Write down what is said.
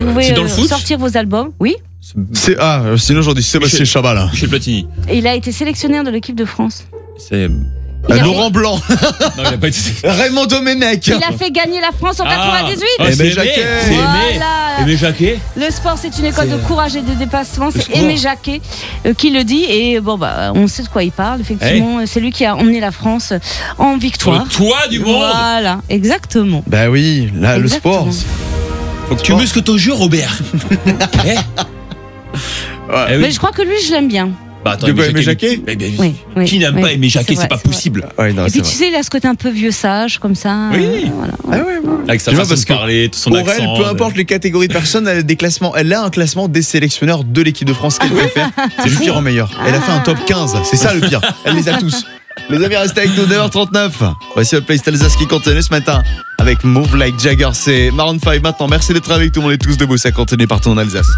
pouvez c'est dans le foot sortir vos albums. Oui. Sinon j'en dis Sébastien Chabal. Michel Platini. Et il a été sélectionneur de l'équipe de France. C'est. Laurent Blanc. Non, il a pas été. Raymond Domenech. Il a fait gagner la France en 98. Aimé Jacquet. C'est Aimé. Voilà. Aimé Jacquet. Le sport, c'est une école de courage et de dépassement. C'est Aimé Jacquet qui le dit. Et on sait de quoi il parle. Effectivement, c'est lui qui a emmené la France en victoire. Sur le toit du monde. Voilà, exactement. Bah oui, là, le sport. Faut que tu muscles ton jeu, Robert. Mais je crois que lui, je l'aime bien. Bah, attends, Aimé Jacquet. Oui, qui n'aime pas Aimé Jacquet, c'est pas vrai. possible. Ouais, non, Et puis c'est tu sais, il a ce côté un peu vieux sage, comme ça. Oui. Voilà. Avec sa Tu vois, façon parce de que parler, son pour accent. elle, peu importe les catégories de personnes, elle a des classements. Elle a un classement des sélectionneurs de l'équipe de France qu'elle préfère. C'est le pire en meilleur. Elle a fait un top 15. C'est ça le pire. Elle les a tous. Les amis, restez avec nous, 9h39. Voici votre playlist Alsace qui continue ce matin avec Move Like Jagger. C'est Maroon 5 maintenant. Merci d'être avec tout le monde et tous debout. Ça continue partout en Alsace.